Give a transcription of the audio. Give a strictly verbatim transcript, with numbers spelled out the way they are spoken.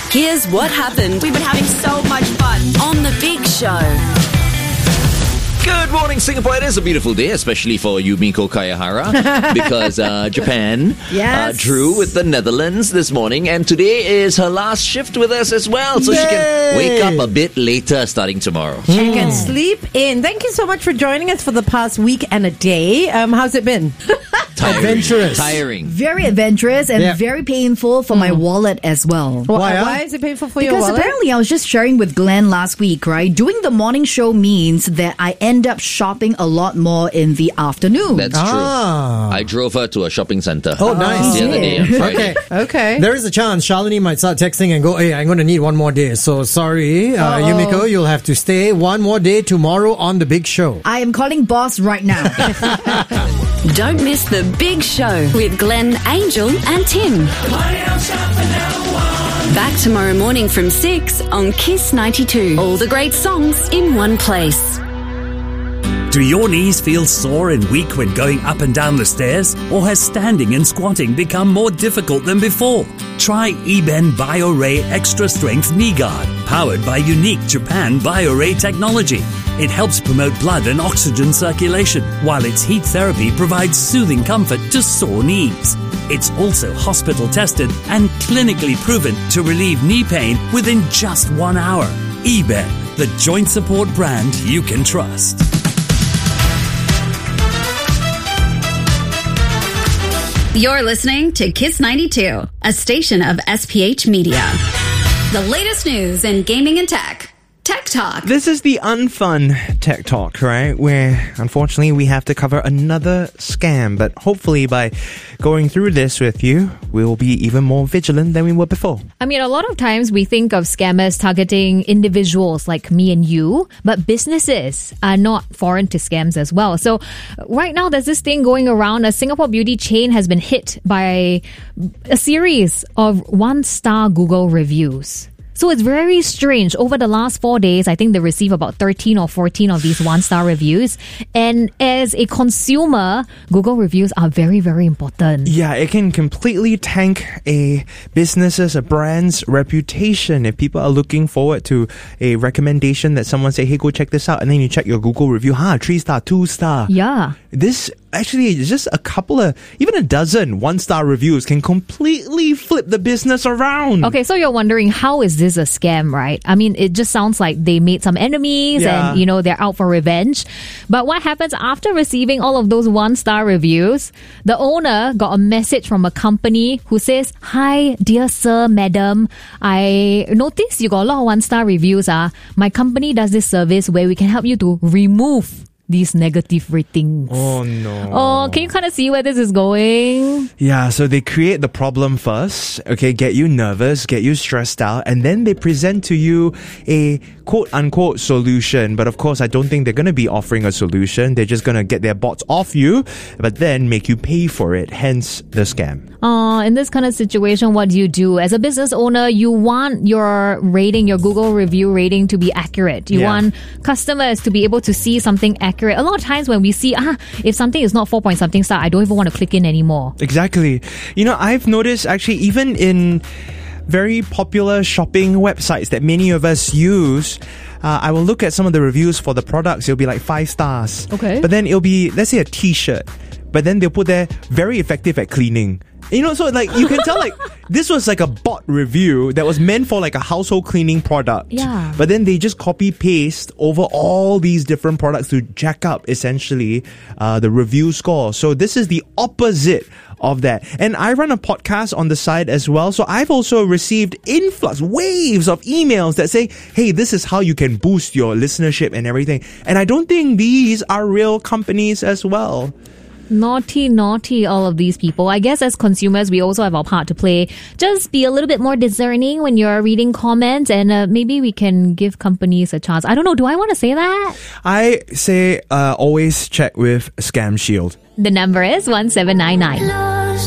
Here's what happened. We've been having so much fun on The Big Show. Good morning, Singapore. It is a beautiful day, especially for Yumiko Kayahara, because uh, Japan yes. uh, drew with the Netherlands this morning, and today is her last shift with us as well, so Yay. she can wake up a bit later starting tomorrow. She can sleep in. Thank you so much for joining us for the past week and a day. Um, how's it been? Tiring. Adventurous. Tiring. Very adventurous and Yeah. very painful for my wallet as well. Why, huh? Why is it painful for your Because wallet? apparently I was just sharing with Glenn last week, right? Doing the morning show means that I end up shopping a lot more in the afternoon. That's Ah. true. I drove her to a shopping center. Oh, nice. The other day on Friday. Okay. Okay. There is a chance Shalini might start texting and go, hey, I'm going to need one more day. So sorry, uh, Yumiko, you'll have to stay one more day tomorrow on The Big Show. I am calling boss right now. Don't miss The Big Show with Glenn, Angel and Tim. Back tomorrow morning from six on Kiss ninety-two. All the great songs in one place. Do your knees feel sore and weak when going up and down the stairs? Or has standing and squatting become more difficult than before? Try eBen BioRay Extra Strength Knee Guard, powered by unique Japan BioRay technology. It helps promote blood and oxygen circulation, while its heat therapy provides soothing comfort to sore knees. It's also hospital tested and clinically proven to relieve knee pain within just one hour. eBen, the joint support brand you can trust. You're listening to Kiss ninety-two, a station of S P H Media. The latest news in gaming and tech. Tech Talk. This is the unfun Tech Talk, right? Where, unfortunately, we have to cover another scam. But hopefully, by going through this with you, we'll be even more vigilant than we were before. I mean, a lot of times we think of scammers targeting individuals like me and you, but businesses are not foreign to scams as well. So right now, there's this thing going around. A Singapore beauty chain has been hit by a series of one-star Google reviews. So it's very strange. Over the last four days, I think they received about thirteen or fourteen of these one-star reviews. And as a consumer, Google reviews are very, very important. Yeah, it can completely tank a business's, a brand's reputation. If people are looking forward to a recommendation that someone say, hey, go check this out. And then you check your Google review. Ha, huh, three star, two star. Yeah. This actually is just a couple of, even a dozen one-star reviews can completely flip the business around. Okay, so you're wondering, how is this a scam, right? I mean, it just sounds like they made some enemies Yeah. and, you know, they're out for revenge. But what happens after receiving all of those one-star reviews? The owner got a message from a company who says, hi, dear sir, madam, I noticed you got a lot of one-star reviews. Uh. My company does this service where we can help you to remove these negative ratings. Oh, no. Oh, can you kind of see where this is going? Yeah, so they create the problem first, okay, get you nervous, get you stressed out, and then they present to you a quote-unquote solution. But of course, I don't think they're going to be offering a solution. They're just going to get their bots off you, but then make you pay for it, hence the scam. Uh, in this kind of situation, what do you do? As a business owner, you want your rating, your Google review rating to be accurate. You Yeah. want customers to be able to see something accurate. A lot of times when we see, ah, if something is not four point something star, I don't even want to click in anymore. Exactly. You know, I've noticed actually even in very popular shopping websites that many of us use, uh, I will look at some of the reviews for the products. It'll be like five stars. Okay. But then it'll be, let's say, a t-shirt. But then they'll put there, very effective at cleaning. You know, so like you can tell like this was like a bot review that was meant for like a household cleaning product. Yeah. But then they just copy paste over all these different products to jack up essentially uh, the review score. So this is the opposite of that. And I run a podcast on the side as well. So I've also received influx, waves of emails that say, hey, this is how you can boost your listenership and everything. And I don't think these are real companies as well. Naughty, naughty, all of these people. I guess as consumers, we also have our part to play. Just be a little bit more discerning when you're reading comments, and uh, maybe we can give companies a chance. I don't know. Do I want to say that? I say uh, always check with Scam Shield. The number is one seven nine nine.